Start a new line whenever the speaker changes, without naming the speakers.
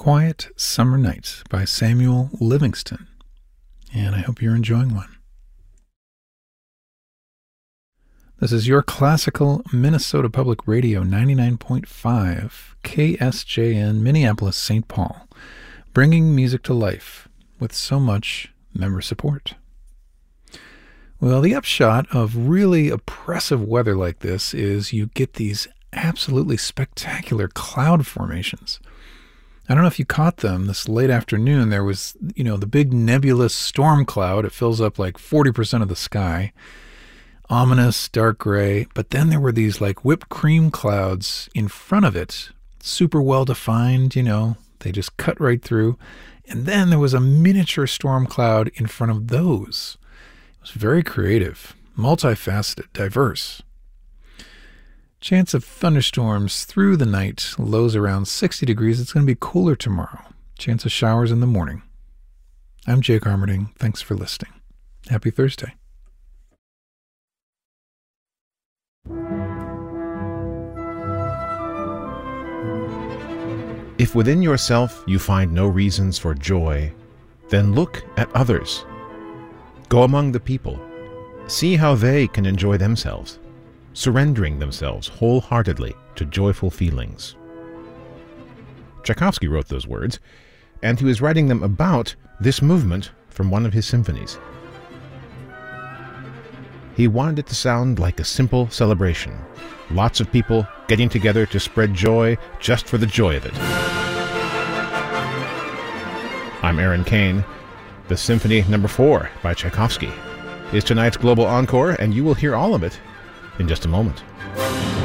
Quiet Summer Night by Samuel Livingston, and I hope you're enjoying one. This is your classical Minnesota Public Radio 99.5 KSJN Minneapolis St. Paul, bringing music to life with so much member support. Well, the upshot of really oppressive weather like this is you get these absolutely spectacular cloud formations. I don't know if you caught them this late afternoon. There was, the big nebulous storm cloud. It fills up like 40% of the sky. Ominous, dark gray. But then there were these like whipped cream clouds in front of it. Super well defined, they just cut right through. And then there was a miniature storm cloud in front of those. It was very creative, multifaceted, diverse. Chance of thunderstorms through the night, lows around 60 degrees. It's going to be cooler tomorrow. Chance of showers in the morning. I'm Jake Armerding. Thanks for listening. Happy Thursday.
If within yourself you find no reasons for joy, then look at others. Go among the people. See how they can enjoy themselves, surrendering themselves wholeheartedly to joyful feelings. Tchaikovsky wrote those words, and he was writing them about this movement from one of his symphonies. He wanted it to sound like a simple celebration. Lots of people getting together to spread joy just for the joy of it. I'm Aaron Kane. The Symphony No. 4 by Tchaikovsky is tonight's Global Encore, and you will hear all of it in just a moment.